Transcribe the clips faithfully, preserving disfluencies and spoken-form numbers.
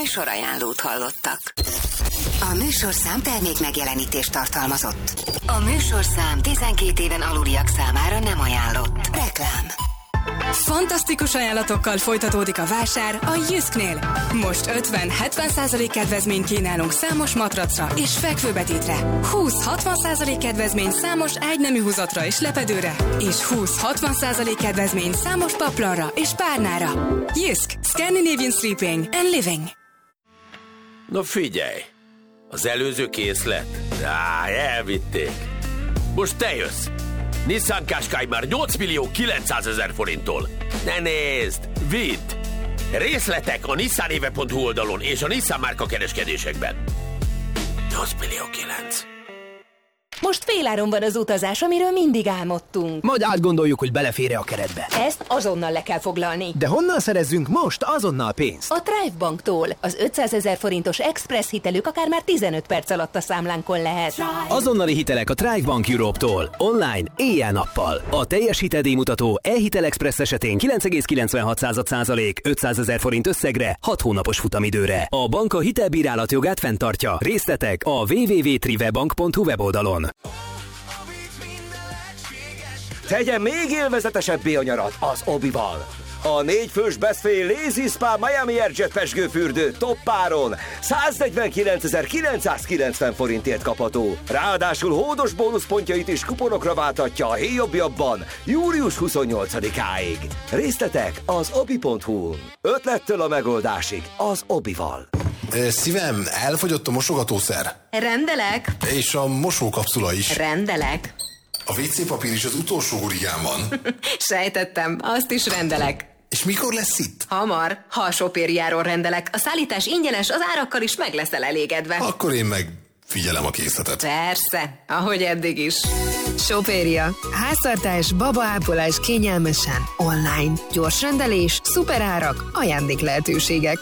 Műsorajánlót hallottak. A műsorszám termék megjelenítést tartalmazott. A műsorszám tizenkét éven aluliak számára nem ajánlott. Reklám. Fantasztikus ajánlatokkal folytatódik a vásár a Jysknél. Most ötven-hetven százalék kedvezményt kínálunk számos matracra és fekvőbetétre. húsz-hatvan százalék kedvezmény számos ágynemű húzatra és lepedőre. És húsz-hatvan százalék kedvezmény számos paplanra és párnára. Jysk. Scandinavian Sleeping and Living. Na figyelj! Az előző készlet? Á, elvitték. Most te jössz! Nissan Qashqai már nyolc millió kilencszázezer forinttól. Ne nézd! Vidd! Részletek a nissanéve pont hu oldalon és a Nissan márka kereskedésekben. nyolc millió kilenc. Most féláron van az utazás, amiről mindig álmodtunk. Majd átgondoljuk, hogy belefér-e a keretbe. Ezt azonnal le kell foglalni. De honnan szerezzünk most azonnal pénzt? A Thrive Banktól. Az ötszázezer forintos express hitelük akár már tizenöt perc alatt a számlánkon lehet. Azonnali hitelek a Thrive Bank Europe-tól. Online, éjjel-nappal. A teljes hiteldíjmutató e-hitel express esetén kilenc egész kilencvenhat százalék ötszázezer forint összegre, hat hónapos futamidőre. A bank a hitelbírálat jogát fenntartja. Részletek a double-u double-u double-u pont trivebank pont hu weboldalon. Tegyen még élvezetesebbé a nyarat az Obival. A négy fős Best Fay Lazy Spa Miami Airjet pezsgőfürdő toppáron száznegyvenkilencezer-kilencszázkilencven forintért kapható. Ráadásul hódos bónuszpontjait is kuponokra váltatja a héjobbjabban július huszonnyolcadikáig. Részletek az obi pont hu. Ötlettől a megoldásig az Obival. Szívem, elfogyott a mosogatószer. Rendelek. És a mosókapszula is. Rendelek. A vé cé papír is az utolsó hurigán van. Sejtettem, azt is rendelek. És mikor lesz itt? Hamar, ha a Sopériáról rendelek. A szállítás ingyenes, az árakkal is meg leszel elégedve. Akkor én meg figyelem a készletet. Persze, ahogy eddig is. Sopéria. Háztartás, babaápolás kényelmesen. Online. Gyors rendelés, szuperárak, ajándék lehetőségek.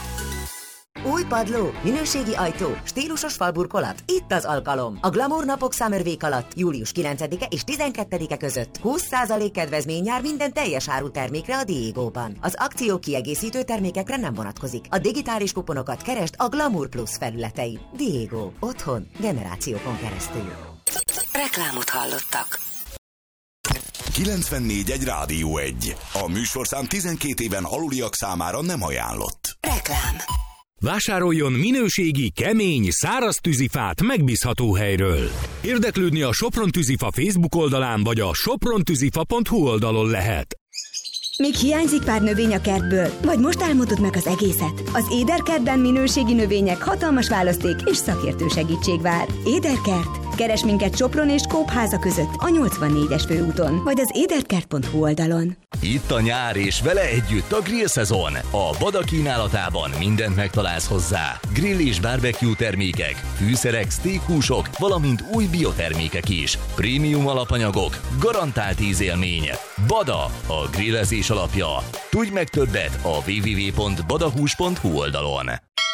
Új padló, minőségi ajtó, stílusos falburkolat. Itt az alkalom. A Glamour napok Summer Week alatt július kilencedike és tizenkettedike között húsz százalék kedvezmény jár minden teljes áru termékre a Diegóban. Az akció kiegészítő termékekre nem vonatkozik. A digitális kuponokat keresd a Glamour Plus felületein. Diego. Otthon. Generációkon keresztül. Reklámot hallottak. kilencvennégy egy Rádió egy. A műsorszám tizenkét éven aluliak számára nem ajánlott. Reklám. Vásároljon minőségi, kemény, száraz tűzifát megbízható helyről. Érdeklődni a Sopron Tűzifa Facebook oldalán vagy a sopron tűzifa pont hu oldalon lehet. Még hiányzik pár növény a kertből, vagy most álmodod meg az egészet? Az Éderkertben minőségi növények, hatalmas választék és szakértő segítség vár. Éderkert. Keres minket Sopron és Kópháza között a nyolcvannégyes főúton, vagy az éderkert pont hu oldalon. Itt a nyár és vele együtt a grill szezon. A Bada kínálatában mindent megtalálsz hozzá. Grill és barbecue termékek, fűszerek, steakhúsok, valamint új biotermékek is. Prémium alapanyagok, garantált ízélmény. Bada, a grillezés alapja. Tudj meg többet a double-u double-u double-u pont badahús pont hu oldalon.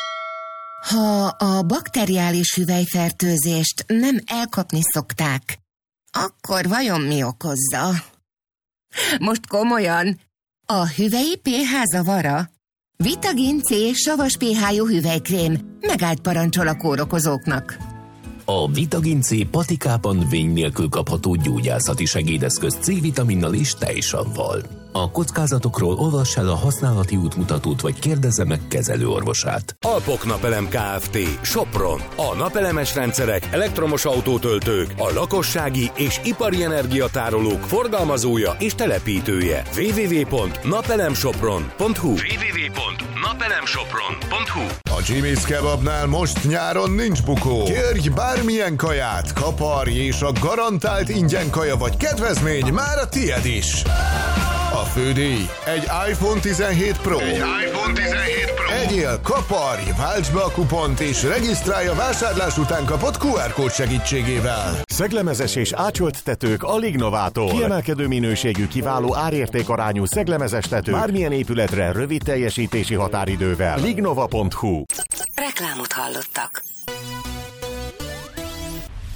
Ha a bakteriális hüvelyfertőzést nem elkapni szokták, akkor vajon mi okozza? Most komolyan, a hüvelyi pé há zavara? Vitagin C savas pé há-jú hüvelykrém megállt parancsol a kórokozóknak. A Vitagin C patikában vény nélkül kapható gyógyászati segédeszköz C-vitaminnal és tejsavval. A kockázatokról olvass el a használati útmutatót, vagy kérdezze meg kezelőorvosát. Alpok Napelem Kft. Sopron. A napelemes rendszerek, elektromos autótöltők, a lakossági és ipari energiatárolók forgalmazója és telepítője. double-u double-u double-u pont napelemsopron pont hu double-u double-u double-u pont napelemsopron pont hu. A Jimmy's Kebabnál most nyáron nincs bukó. Kérj bármilyen kaját, kaparj, és a garantált ingyen kaja vagy kedvezmény már a tied is. A fődíj egy iPhone tizenhét Pro. Egy iPhone tizenhét Pro. Egyél, kaparj, váltsd be a kupont és regisztrálj a vásárlás után kapott kú er kód segítségével. Szeglemezes és ácsolt tetők a Lignovától. Kiemelkedő minőségű, kiváló árértékarányú szeglemezes tető. Bármilyen épületre rövid teljesítési határidővel. lignova pont hu. Reklámot hallottak.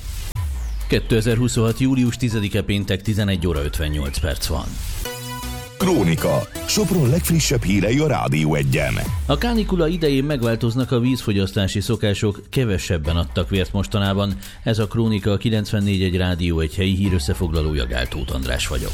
kétezer-huszonhat. július tizedike péntek tizenegy óra ötvennyolc perc van. Krónika. Sopron legfrissebb hírei a Rádió Egyen. A kánikula idején megváltoznak a vízfogyasztási szokások, kevesebben adtak vért mostanában. Ez a Krónika, a kilencvennégy egy Rádió Egy helyi hírösszefoglalója, Gáltóth András vagyok.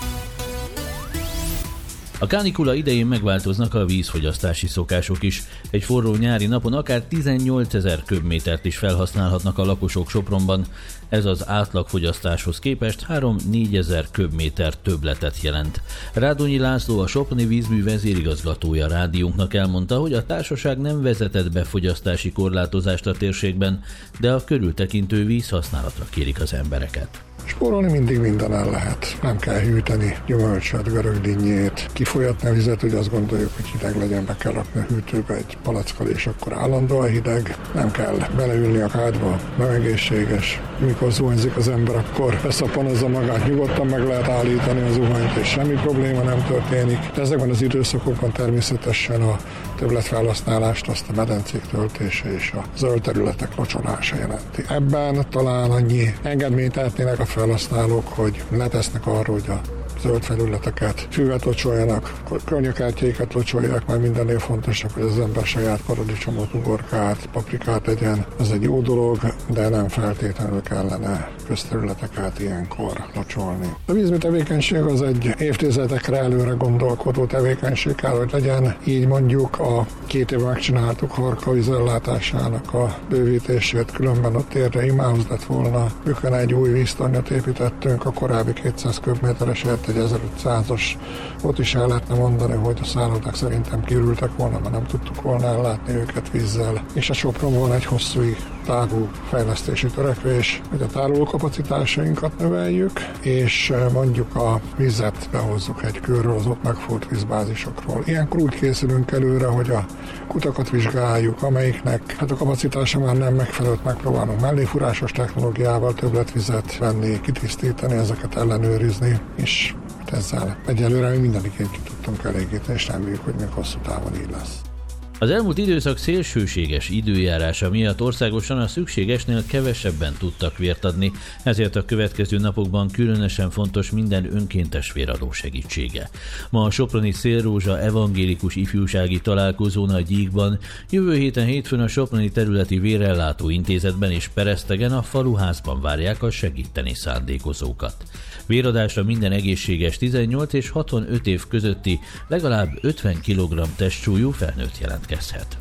A kánikula idején megváltoznak a vízfogyasztási szokások is. Egy forró nyári napon akár tizennyolcezer köbmétert is felhasználhatnak a lakosok Sopronban. Ez az átlagfogyasztáshoz képest három-négyezer köbméter többletet jelent. Rádonyi László, a soproni vízmű vezérigazgatója a rádiónknak elmondta, hogy a társaság nem vezetett be fogyasztási korlátozást a térségben, de a körültekintő vízhasználatra kérik az embereket. Spórolni mindig mindenen lehet. Nem kell hűteni gyümölcsöt, görögdinnyét, kifolyatni a vizet, hogy azt gondoljuk, hogy hideg legyen, be kell rakni a hűtőbe egy palackkal, és akkor állandóan hideg. Nem kell beleülni a kádba, nem egészséges. Mikor zuhanyzik az ember, akkor beszappanozza magát, nyugodtan meg lehet állítani a zuhanyt, és semmi probléma nem történik. De ezekben az időszakokban természetesen a többletfelhasználást azt a medencék töltése és a zöld területek locsolása jelenti. Ebben talán annyi engedményt tehetnének a felhasználók, hogy letesznek arra, hogy a zöld felületeket, füvet locsoljanak, környekártyáikat locsolják, mert mindennél fontosabb, hogy az ember saját paradicsomot, ugorkát, paprikát tegyen. Ez egy jó dolog, de nem feltétlenül kellene közterületeket ilyenkor locsolni. A vízmű tevékenység az egy évtizedekre előre gondolkodó tevékenység kell, hogy legyen. Így mondjuk a két éve megcsináltuk Harka vízellátásának a bővítését, különben a térre imához lett volna. Bükön egy új víztornyot építettünk, a korábbi kétszáz köbmétereset egy ezerötszázas, ott is el lehetne mondani, hogy a szállodák szerintem kirültek volna, mert nem tudtuk volna ellátni őket vízzel. És a Sopronban egy hosszú távú fejlesztési törekvés, hogy a tárolókapacitásainkat növeljük, és mondjuk a vizet behozzuk egy körről, az ott megfúrt vízbázisokról. Ilyenkor úgy készülünk előre, hogy a kutakat vizsgáljuk, amelyiknek hát a kapacitása már nem megfelelőt, megpróbálunk melléfúrásos technológiával többletvizet venni, kitisztítani, ezeket ellenőrizni, és ezzel egyelőre mi minden igényt ki tudtunk elégíteni, és reméljük, hogy még hosszú távon így lesz. Az elmúlt időszak szélsőséges időjárása miatt országosan a szükségesnél kevesebben tudtak vért adni, ezért a következő napokban különösen fontos minden önkéntes véradó segítsége. Ma a soproni Szélrózsa evangélikus ifjúsági találkozón a Gyíkban, jövő héten hétfőn a soproni területi vérellátó intézetben és Peresztegen a faluházban várják a segíteni szándékozókat. Véradásra minden egészséges tizennyolc és hatvanöt év közötti legalább ötven kilogramm testsúlyú felnőtt jelentkezhet.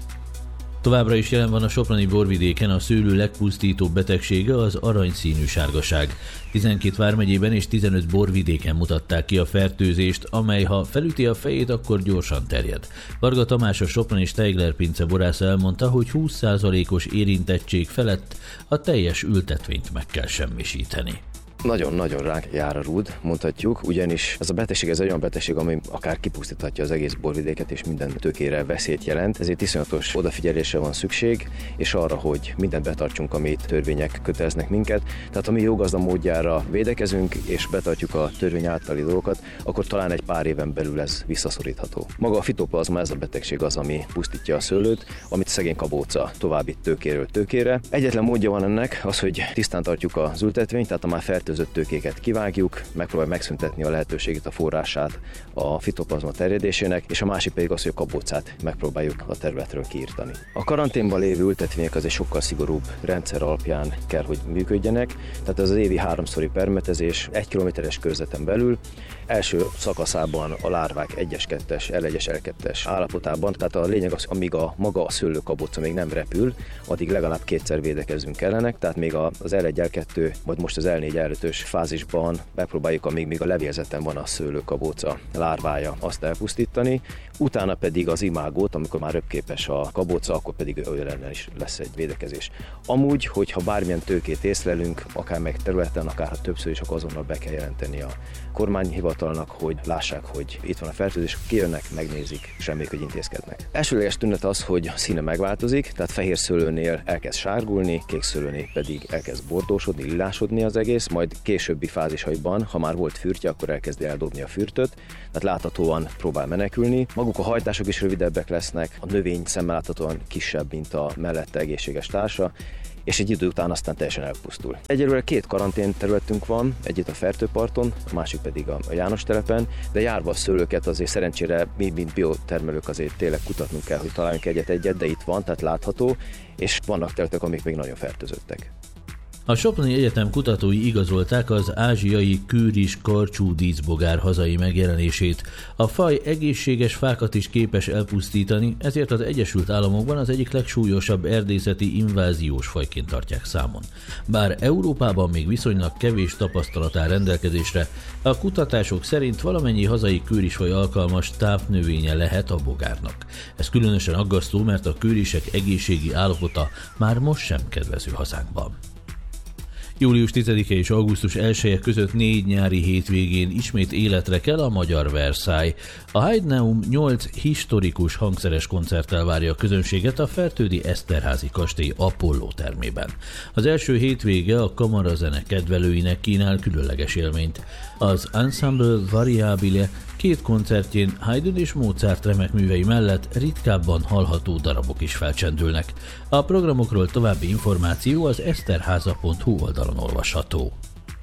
Továbbra is jelen van a soproni borvidéken a szőlő legpusztítóbb betegsége, az aranyszínű sárgaság. tizenkét vármegyében és tizenöt borvidéken mutatták ki a fertőzést, amely ha felüti a fejét, akkor gyorsan terjed. Varga Tamás, a soproni Steigler pince borásza elmondta, hogy húsz százalékos érintettség felett a teljes ültetvényt meg kell semmisíteni. Nagyon-nagyon ránk jár a rúd, mondhatjuk, ugyanis ez a betegség ez egy olyan betegség, ami akár kipusztíthatja az egész borvidéket, és minden tőkére veszélyt jelent, ezért iszonyatos odafigyelésre van szükség, és arra, hogy mindent betartsunk, amit törvények köteleznek minket. Tehát ha mi jó gazda módjára védekezünk, és betartjuk a törvény általi dolgokat, akkor talán egy pár éven belül ez visszaszorítható. Maga a fitoplazma, ez a betegség az, ami pusztítja a szőlőt, amit szegény kabóca továbbít tőkéről tőkére. Egyetlen módja van ennek az, hogy tisztán tartjuk az ültetvényt, tehát a már fertőzött tőkéket kivágjuk, megpróbáljuk megszüntetni a lehetőségét, a forrását a fitoplazma terjedésének, és a másik pedig az, hogy a kabócát megpróbáljuk a területről kiirtani. A karanténban lévő ültetvények az egy sokkal szigorúbb rendszer alapján kell, hogy működjenek, tehát ez az évi háromszori permetezés egy kilométeres körzeten belül, első szakaszában a lárvák egyes kettes, el egyes el kettes állapotában, tehát a lényeg az, amíg a maga a szőlőkabóca még nem repül, addig legalább kétszer védekezzünk ellenek, tehát még az el egy el kettő, vagy most az el négy el ötös fázisban megpróbáljuk, amíg még a levélzeten van a szőlőkabóca lárvája, azt elpusztítani, utána pedig az imágót, amikor már röpképes a kabóca, akkor pedig ő ellen is lesz egy védekezés. Amúgy, hogyha bármilyen tőkét észlelünk, akár meg területen, akár ha többször is, akkor azonnal be kell jelenteni a kormányhivatalnak, hogy lássák, hogy itt van a fertőzés, kijönnek, megnézik, és reméljük, hogy intézkednek. Elsőleges tünet az, hogy a színe megváltozik, tehát fehér szőlőnél elkezd sárgulni, kék szőlőnél pedig elkezd bordósodni, lilásodni az egész, majd majd későbbi fázisaiban, ha már volt fürtje, akkor elkezdi eldobni a fürtöt, tehát láthatóan próbál menekülni. Maguk a hajtások is rövidebbek lesznek, a növény szemmel láthatóan kisebb, mint a mellette egészséges társa, és egy idő után aztán teljesen elpusztul. Egyelőre két karantén területünk van, egyik a Fertőparton, a másik pedig a János telepen, de járva a szőlőket azért szerencsére mi, mint biotermelők azért tényleg kutatnunk kell, hogy találjunk egyet-egyet, de itt van, tehát látható, és vannak területek, amik még nagyon fertőzöttek. A Soproni Egyetem kutatói igazolták az ázsiai kőris karcsú díszbogár hazai megjelenését. A faj egészséges fákat is képes elpusztítani, ezért az Egyesült Államokban az egyik legsúlyosabb erdészeti inváziós fajként tartják számon. Bár Európában még viszonylag kevés tapasztalat áll rendelkezésre, a kutatások szerint valamennyi hazai kőrisfaj alkalmas tápnövénye lehet a bogárnak. Ez különösen aggasztó, mert a kőrisek egészségi állapota már most sem kedvező hazánkban. július tizedike és augusztus elseje között négy nyári hétvégén ismét életre kell a magyar Versailles. A Heideneum nyolc historikus hangszeres koncerttel várja a közönséget a fertődi Eszterházy kastély Apollo termében. Az első hétvége a kamarazene kedvelőinek kínál különleges élményt. Az Ensemble Variabile két koncertjén Haydn és Mozart remek művei mellett ritkábban hallható darabok is felcsendülnek. A programokról további információ az eszterháza pont hu oldalon olvasható.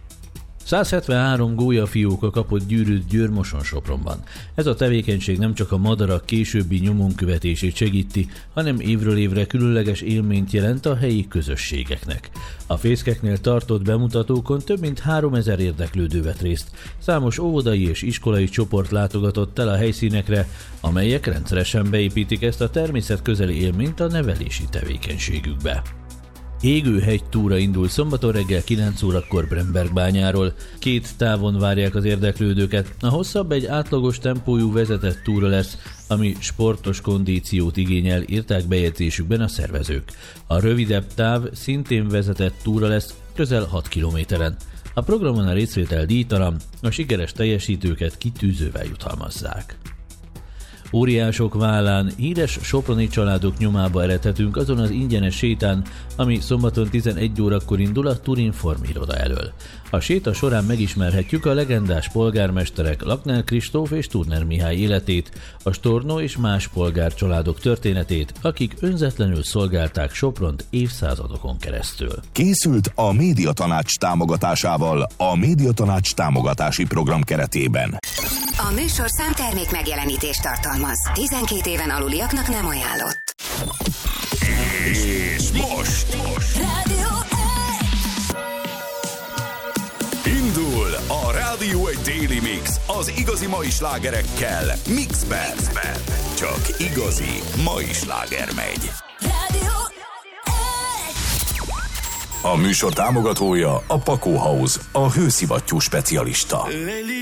száz hetvenhárom gólyafióka kapott gyűrűt Győr-Moson-Sopronban. Ez a tevékenység nem csak a madarak későbbi nyomon követését segíti, hanem évről évre különleges élményt jelent a helyi közösségeknek. A fészkeknél tartott bemutatókon több mint háromezer érdeklődő vett részt. Számos óvodai és iskolai csoport látogatott el a helyszínekre, amelyek rendszeresen beépítik ezt a természetközeli élményt a nevelési tevékenységükbe. Égőhegy túra indul szombaton reggel kilenc órakor Brembergbányáról. Két távon várják az érdeklődőket. A hosszabb egy átlagos tempójú vezetett túra lesz, ami sportos kondíciót igényel, írták bejegyzésükben a szervezők. A rövidebb táv szintén vezetett túra lesz, közel hat kilométeren. A programon a részvétel díjtalan, a sikeres teljesítőket kitűzővel jutalmazzák. Óriások vállán híres soproni családok nyomába eredhetünk azon az ingyenes sétán, ami szombaton tizenegy órakor indul a Turin Formiroda elől. A séta során megismerhetjük a legendás polgármesterek Lakner Kristóf és Turner Mihály életét, a Stornó és más polgárcsaládok történetét, akik önzetlenül szolgálták Sopront évszázadokon keresztül. Készült a Médiatanács támogatásával a Médiatanács támogatási program keretében. A műsorszám termék megjelenítést tartalmaz. tizenkét éven aluliaknak nem ajánlott. És most! Rádió Indul a Rádió egy Daily Mix az igazi mai slágerekkel Mixben. Csak igazi mai sláger megy. Rádió A műsor támogatója a Pakó House, a hőszivattyú specialista.